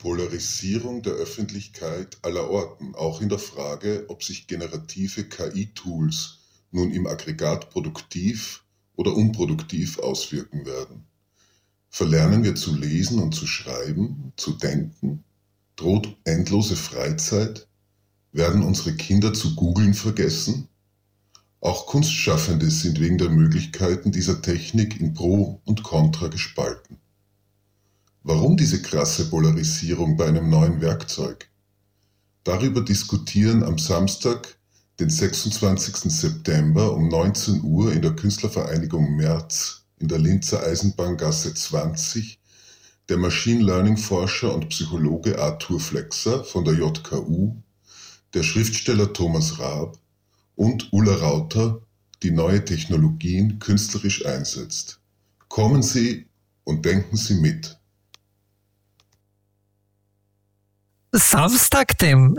Polarisierung der Öffentlichkeit allerorten, auch in der Frage, ob sich generative KI-Tools nun im Aggregat produktiv oder unproduktiv auswirken werden. Verlernen wir zu lesen und zu schreiben, zu denken? Droht endlose Freizeit? Werden unsere Kinder zu Googeln vergessen? Auch Kunstschaffende sind wegen der Möglichkeiten dieser Technik in Pro und Contra gespalten. Warum diese krasse Polarisierung bei einem neuen Werkzeug? Darüber diskutieren am Samstag, den 26. September um 19 Uhr in der Künstlervereinigung März in der Linzer Eisenbahngasse 20 der Machine Learning Forscher und Psychologe Arthur Flexer von der JKU, der Schriftsteller Thomas Raab und Ulla Rauter, die neue Technologien künstlerisch einsetzt. Kommen Sie und denken Sie mit. Samstag, dem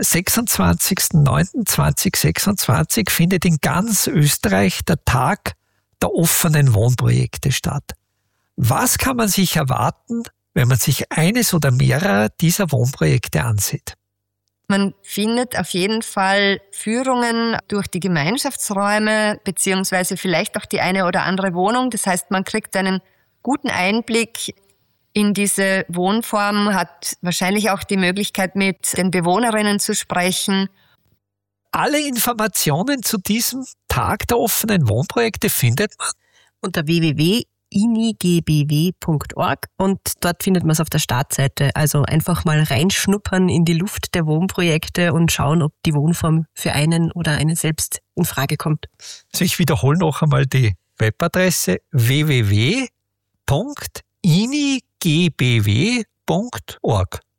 26.09.2026, findet in ganz Österreich der Tag der offenen Wohnprojekte statt. Was kann man sich erwarten, wenn man sich eines oder mehrere dieser Wohnprojekte ansieht? Man findet auf jeden Fall Führungen durch die Gemeinschaftsräume beziehungsweise vielleicht auch die eine oder andere Wohnung. Das heißt, man kriegt einen guten Einblick in diese Wohnform, hat wahrscheinlich auch die Möglichkeit, mit den Bewohnerinnen zu sprechen. Alle Informationen zu diesem Tag der offenen Wohnprojekte findet man unter www.inigbw.org und dort findet man es auf der Startseite. Also einfach mal reinschnuppern in die Luft der Wohnprojekte und schauen, ob die Wohnform für einen oder einen selbst in Frage kommt. Also ich wiederhole noch einmal die Webadresse www.inigbw.org.